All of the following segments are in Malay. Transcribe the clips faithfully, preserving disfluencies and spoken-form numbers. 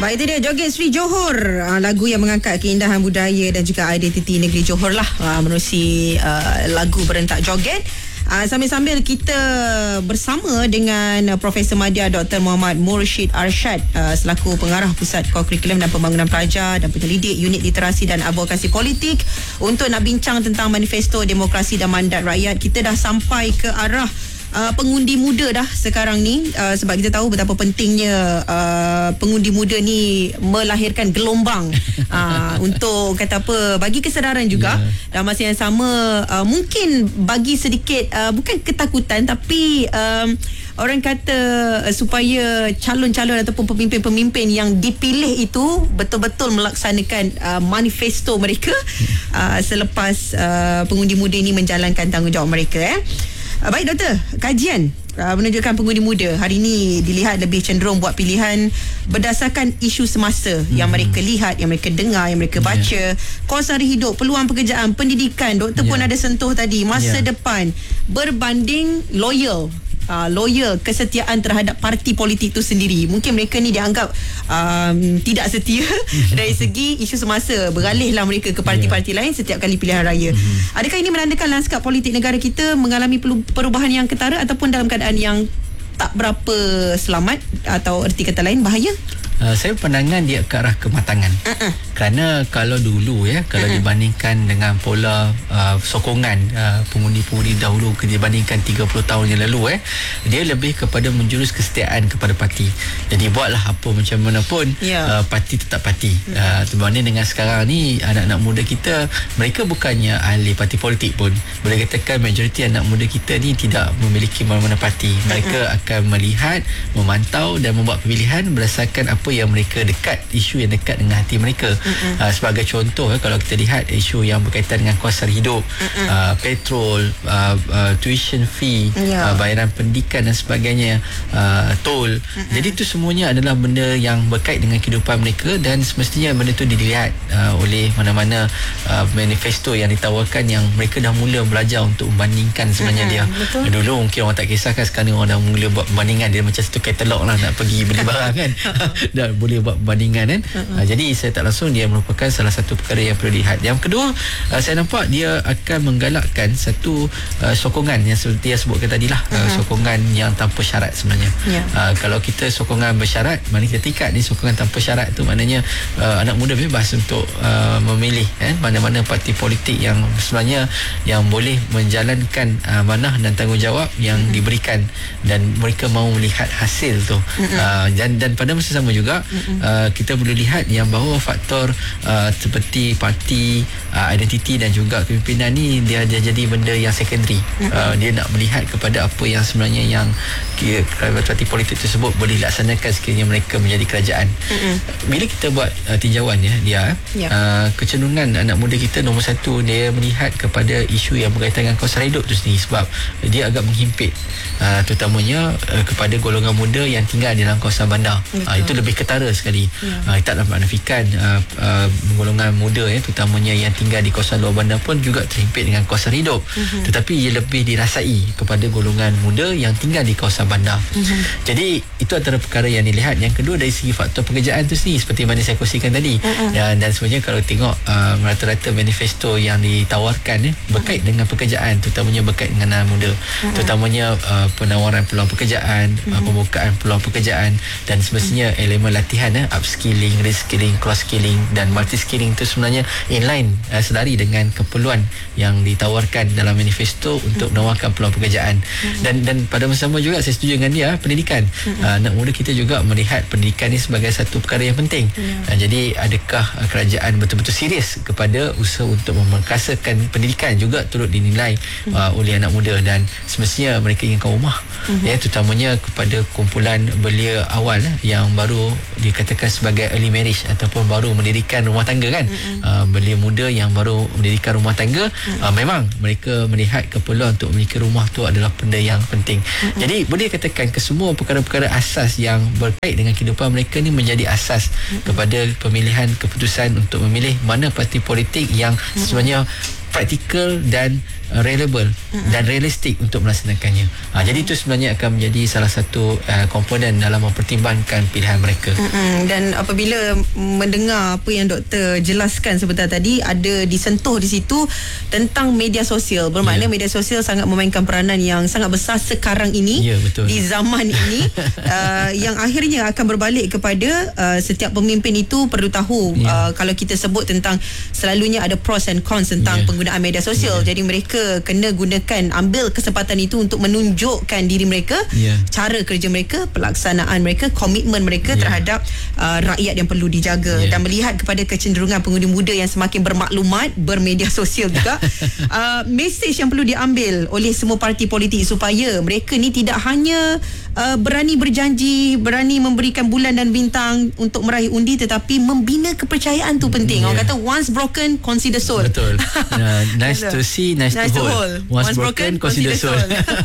Baik, itu dia Joget Sri Johor, uh, lagu yang mengangkat keindahan budaya dan juga identiti negeri Johor lah, uh, menerusi uh, lagu Berentak Joget. Uh, sambil-sambil kita bersama dengan uh, Profesor Madya Doktor Muhammad Murshid Arshad uh, selaku pengarah Pusat Kurikulum dan Pembangunan Pelajar dan penyelidik Unit Literasi dan Advokasi Politik untuk nak bincang tentang manifesto demokrasi dan mandat rakyat. Kita dah sampai ke arah Uh, pengundi muda dah sekarang ni, uh, sebab kita tahu betapa pentingnya uh, pengundi muda ni melahirkan gelombang uh, untuk kata apa, bagi kesedaran juga, yeah. Dan masa yang sama uh, mungkin bagi sedikit uh, bukan ketakutan, tapi um, orang kata uh, supaya calon-calon ataupun pemimpin-pemimpin yang dipilih itu betul-betul melaksanakan uh, manifesto mereka uh, selepas uh, pengundi muda ini menjalankan tanggungjawab mereka. eh Uh, baik doktor, kajian uh, menunjukkan pengundi muda hari ini dilihat lebih cenderung buat pilihan berdasarkan isu semasa hmm. yang mereka lihat, yang mereka dengar, yang mereka baca, yeah. kos hari hidup, peluang pekerjaan, pendidikan. Doktor yeah. pun ada sentuh tadi, masa yeah. depan berbanding loyal. Uh, loyal, kesetiaan terhadap parti politik itu sendiri. Mungkin mereka ni dianggap um, tidak setia dari segi isu semasa. Beralihlah mereka ke parti-parti yeah. lain setiap kali pilihan raya. Mm-hmm. Adakah ini menandakan lanskap politik negara kita mengalami perubahan yang ketara ataupun dalam keadaan yang tak berapa selamat, atau erti kata lain bahaya? Uh, saya pandangan dia ke arah kematangan. Uh-uh. Kerana kalau dulu ya, kalau uh-uh. dibandingkan dengan pola uh, sokongan uh, pengundi-pengundi dahulu dibandingkan tiga puluh tahun yang lalu, eh dia lebih kepada menjurus kesetiaan kepada parti. Jadi buatlah apa macam mana pun, yeah. uh, parti tetap parti. Uh-uh. Uh, berbanding dengan sekarang ni, anak-anak muda kita, mereka bukannya ahli parti politik pun. Boleh katakan majoriti anak muda kita ni tidak memiliki mana-mana parti. Mereka uh-uh. akan melihat, memantau dan membuat pilihan berdasarkan apa yang mereka dekat, isu yang dekat dengan hati mereka. Uh-uh. Uh, sebagai contoh, eh, kalau kita lihat isu yang berkaitan dengan kos sara hidup, uh-uh. uh, petrol, uh, uh, tuition fee, yeah. uh, bayaran pendidikan dan sebagainya, uh, tol. Uh-uh. Jadi itu semuanya adalah benda yang berkait dengan kehidupan mereka, dan semestinya benda itu dilihat uh, oleh mana-mana uh, manifesto yang ditawarkan, yang mereka dah mula belajar untuk membandingkan sebenarnya. Uh-uh. dia. Betul. Dulu mungkin orang tak kisahkan, sekarang orang dah mula buat perbandingan. Dia macam satu katalog lah, nak pergi beli barang kan. Dan boleh buat perbandingan kan. Uh-huh. Uh, jadi saya tak langsung, dia merupakan salah satu perkara yang perlu dilihat. Yang kedua, uh, saya nampak dia akan menggalakkan satu uh, sokongan yang seperti yang sebutkan tadi lah, uh-huh. uh, sokongan yang tanpa syarat sebenarnya. Yeah. Uh, kalau kita sokongan bersyarat, mana kita tingkat ni sokongan tanpa syarat tu maknanya uh, anak muda bebas untuk uh, memilih eh, mana-mana parti politik yang sebenarnya yang boleh menjalankan uh, amanah dan tanggungjawab yang uh-huh. diberikan, dan mereka mahu melihat hasil tu. Uh-huh. Uh, dan, dan pada masa sama juga, Uh, kita boleh lihat yang bahawa faktor uh, seperti parti, uh, identiti dan juga kepimpinan ni dia, dia jadi benda yang secondary. Uh, dia nak melihat kepada apa yang sebenarnya yang parti politik tersebut boleh laksanakan sekiranya mereka menjadi kerajaan. Uh-uh. Bila kita buat uh, tinjauan ya, dia yeah. uh, kecenderungan anak muda kita nombor satu, dia melihat kepada isu yang berkaitan dengan kos sara hidup tu sendiri, sebab dia agak menghimpit uh, terutamanya uh, kepada golongan muda yang tinggal di dalam kawasan bandar. Uh, itu lebih ketara sekali. Yeah. Uh, tak dapat menafikan uh, uh, golongan muda ya, terutamanya yang tinggal di kawasan luar bandar pun juga terhimpit dengan kos sara hidup. Uh-huh. Tetapi ia lebih dirasai kepada golongan muda yang tinggal di kawasan bandar. Uh-huh. Jadi itu antara perkara yang dilihat. Yang kedua, dari segi faktor pekerjaan tu sendiri, seperti mana saya kongsikan tadi. Uh-huh. Dan, dan sebenarnya kalau tengok uh, rata-rata manifesto yang ditawarkan eh, berkait uh-huh. dengan pekerjaan, terutamanya berkait dengan anak muda. Uh-huh. Terutamanya uh, penawaran peluang pekerjaan, uh-huh. uh, pembukaan peluang pekerjaan, dan semestinya uh-huh. elemen latihan eh, upskilling, reskilling, cross skilling dan multi skilling itu sebenarnya inline uh, selari dengan keperluan yang ditawarkan dalam manifesto untuk menawarkan peluang pekerjaan. Mm-hmm. dan dan pada masa sama juga saya setuju dengan dia, pendidikan. Mm-hmm. uh, anak muda kita juga melihat pendidikan ini sebagai satu perkara yang penting. Yeah. uh, jadi adakah uh, kerajaan betul-betul serius kepada usaha untuk memperkasakan pendidikan juga turut dinilai mm-hmm. uh, oleh anak muda, dan semestinya mereka inginkan rumah. Mm-hmm. ya terutamanya kepada kumpulan belia awal eh, yang baru dikatakan sebagai early marriage ataupun baru mendirikan rumah tangga kan. Mm-hmm. uh, belia muda yang baru mendirikan rumah tangga, mm-hmm. uh, memang mereka melihat keperluan untuk memiliki rumah tu adalah benda yang penting. Mm-hmm. Jadi boleh katakan kesemua perkara-perkara asas yang berkait dengan kehidupan mereka ni menjadi asas mm-hmm. kepada pemilihan keputusan untuk memilih mana parti politik yang mm-hmm. sebenarnya praktikal dan uh, reliable mm-hmm. dan realistik untuk melaksanakannya. Ha, mm-hmm. Jadi itu sebenarnya akan menjadi salah satu uh, komponen dalam mempertimbangkan pilihan mereka. Mm-hmm. Dan apabila mendengar apa yang doktor jelaskan sebentar tadi, ada disentuh di situ tentang media sosial. Bermakna yeah. media sosial sangat memainkan peranan yang sangat besar sekarang ini, yeah, betul. di zaman ini uh, yang akhirnya akan berbalik kepada uh, setiap pemimpin itu perlu tahu yeah. uh, kalau kita sebut tentang selalunya ada pros and cons tentang yeah. penggunaan media sosial. Yeah. Jadi mereka kena gunakan, ambil kesempatan itu untuk menunjukkan diri mereka, yeah. cara kerja mereka, pelaksanaan mereka, komitmen mereka yeah. terhadap uh, rakyat yang perlu dijaga, yeah. dan melihat kepada kecenderungan pengundi muda yang semakin bermaklumat, bermedia sosial juga. uh, mesej yang perlu diambil oleh semua parti politik supaya mereka ni tidak hanya uh, berani berjanji, berani memberikan bulan dan bintang untuk meraih undi, tetapi membina kepercayaan tu penting. Yeah. Orang kata once broken consider sold. Betul. Uh, nice to see, nice, nice to, hold. to hold. Once, once broken, broken consider sold.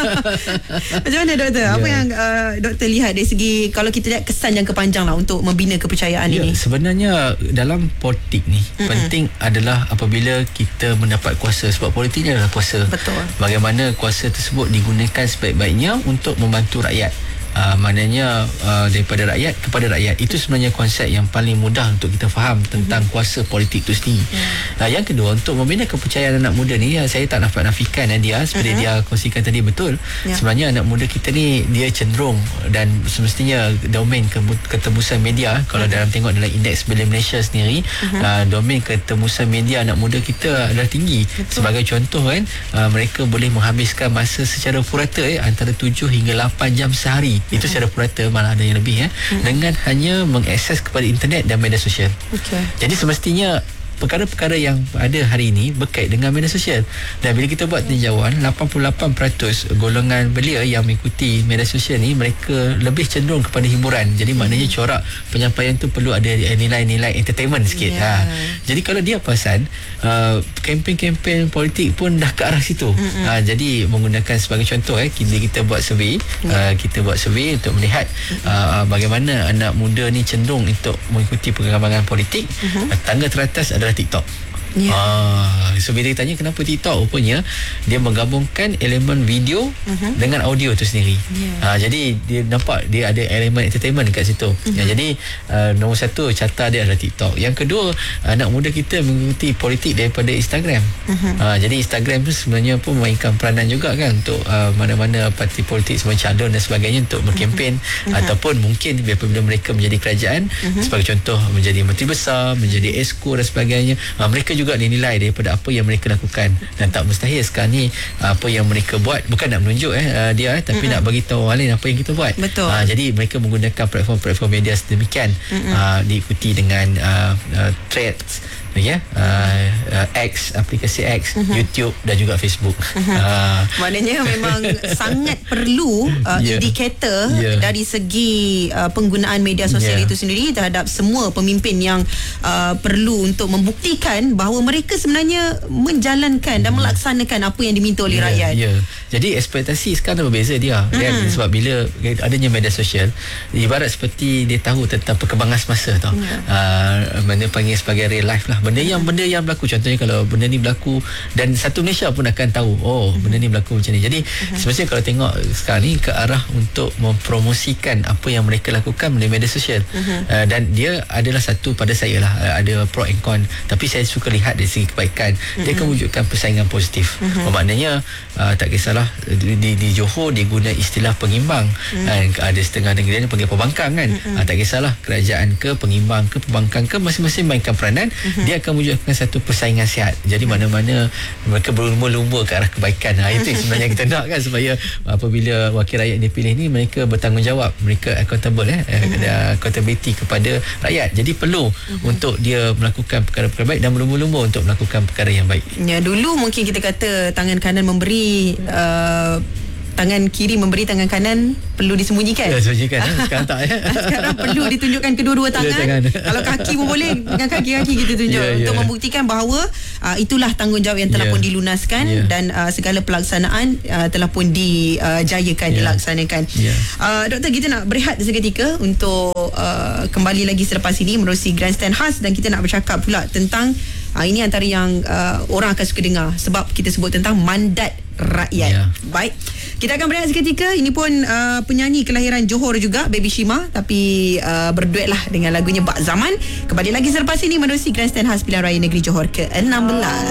Macam mana doktor? Yeah. Apa yang uh, doktor lihat dari segi, kalau kita lihat kesan jangka panjang lah untuk membina kepercayaan yeah, ini? Sebenarnya dalam politik ni mm-hmm. penting adalah apabila kita mendapat kuasa, sebab politik ni adalah kuasa. Betul. Bagaimana kuasa tersebut digunakan sebaik-baiknya untuk membantu rakyat. Uh, maknanya uh, daripada rakyat kepada rakyat. Itu sebenarnya konsep yang paling mudah untuk kita faham tentang mm-hmm. kuasa politik itu sendiri. Yeah. Uh, yang kedua, untuk membina kepercayaan anak muda ni, uh, saya tak dapat nafikan uh, dia seperti mm-hmm. dia kongsikan tadi, betul. Yeah. Sebenarnya anak muda kita ni dia cenderung, dan semestinya domain ke- ketembusan media, kalau mm-hmm. dalam tengok dalam indeks Bill Malaysia sendiri, mm-hmm. uh, domain ketembusan media anak muda kita adalah tinggi. Betul. Sebagai contoh kan, uh, mereka boleh menghabiskan masa secara purata eh, antara tujuh hingga lapan jam sehari. Itu uh-huh. secara purata, malah ada yang lebih ya, uh-huh. dengan hanya mengakses kepada internet dan media sosial. Okay. Jadi semestinya perkara-perkara yang ada hari ini berkait dengan media sosial. Dan bila kita buat tinjauan, lapan puluh lapan peratus golongan belia yang mengikuti media sosial ni, mereka lebih cenderung kepada hiburan. Jadi maknanya corak penyampaian tu perlu ada nilai-nilai entertainment sikit. Yeah. Ha. Jadi kalau dia perasan, uh, kempen-kempen politik pun dah ke arah situ. Mm-hmm. Ha, jadi menggunakan sebagai contoh eh, kita, kita buat survey, yeah. uh, kita buat survey untuk melihat uh, bagaimana anak muda ni cenderung untuk mengikuti perkembangan politik. Mm-hmm. Uh, tangga teratas adalah TikTok. Yeah. Ah, so bila ditanya kenapa TikTok, rupanya dia menggabungkan elemen video uh-huh. dengan audio tu sendiri. Yeah. Ah, jadi dia nampak dia ada elemen entertainment dekat situ. Uh-huh. Ya, jadi uh, nombor satu carta dia adalah TikTok. Yang kedua, anak muda kita mengikuti politik daripada Instagram. Uh-huh. Ah, jadi Instagram tu sebenarnya pun memainkan peranan juga kan untuk uh, mana-mana parti politik sebagai calon dan sebagainya untuk berkempen, uh-huh. ataupun mungkin apabila mereka menjadi kerajaan, uh-huh. sebagai contoh menjadi menteri besar, menjadi esko dan sebagainya, ah, mereka juga dinilai daripada apa yang mereka lakukan. Dan tak mustahil sekarang ni apa yang mereka buat bukan nak menunjuk eh dia eh, tapi mm-hmm. nak bagi tahu orang lain apa yang kita buat. Uh, jadi mereka menggunakan platform-platform media sedemikian, mm-hmm. uh, diikuti dengan uh, uh, threads, ya, uh, uh, X, aplikasi X, uh-huh. YouTube dan juga Facebook. Uh-huh. Uh, Maknanya memang sangat perlu uh, yeah. indikator yeah. dari segi uh, penggunaan media sosial yeah. itu sendiri terhadap semua pemimpin yang uh, perlu untuk membuktikan bahawa mereka sebenarnya menjalankan dan melaksanakan apa yang diminta oleh yeah, rakyat. Yeah. Jadi ekspektasi sekarang berbeza dia. Uh-huh. Kan? Sebab bila adanya media sosial, ibarat seperti dia tahu tentang perkembangan semasa tau. Yeah. Uh, mana panggil sebagai real life lah. Benda yang benda yang berlaku, contohnya kalau benda ni berlaku dan satu Malaysia pun akan tahu, oh uh-huh. benda ni berlaku macam ni. Jadi uh-huh. semestinya kalau tengok sekarang ni ke arah untuk mempromosikan apa yang mereka lakukan melalui media sosial. Uh-huh. Uh, dan dia adalah satu pada saya lah, uh, ada pro and con, tapi saya suka lihat dari segi kebaikan. Uh-huh. Dia akan wujudkan persaingan positif. Uh-huh. Bermaknanya uh, tak kisahlah di, di, di Johor dia guna istilah pengimbang. Uh-huh. uh, ada setengah negeri ni panggil pembangkang kan. Uh-huh. uh, tak kisahlah kerajaan ke, pengimbang ke, pembangkang ke, masing-masing mainkan peranan. Uh-huh. Dia akan wujudkan satu persaingan sihat. Jadi mana-mana mereka berlumba-lumba ke arah kebaikan. Ha, itu yang sebenarnya kita nak kan, supaya apabila wakil rakyat dipilih ni, mereka bertanggungjawab, mereka accountable eh, ada accountability kepada rakyat. Jadi perlu uh-huh. untuk dia melakukan perkara-perkara baik dan berlumba-lumba untuk melakukan perkara yang baik. Ya, dulu mungkin kita kata tangan kanan memberi, uh, tangan kiri memberi, tangan kanan perlu disembunyikan. Ya, sembunyikan. Sekarang tak ya. Sekarang perlu ditunjukkan kedua-dua tangan. tangan. Kalau kaki pun boleh, dengan kaki-kaki kita tunjuk, yeah, untuk yeah. membuktikan bahawa uh, itulah tanggungjawab yang telah yeah. pun dilunaskan, yeah. dan uh, segala pelaksanaan uh, telah pun dijayakan, yeah. dilaksanakan. Yeah. Uh, Doktor, kita nak berehat seketika untuk uh, kembali lagi selepas ini menerusi Grandstand khas, dan kita nak bercakap pula tentang uh, ini antara yang uh, orang akan suka dengar sebab kita sebut tentang mandat rakyat. Yeah. Baik, kita akan berehat seketika. Ini pun uh, penyanyi kelahiran Johor juga, Baby Shima, tapi uh, berduet lah dengan lagunya Bak Zaman. Kembali lagi selepas ini menerusi Grandstand khas Pilihan Raya Negeri Johor ke enam belas.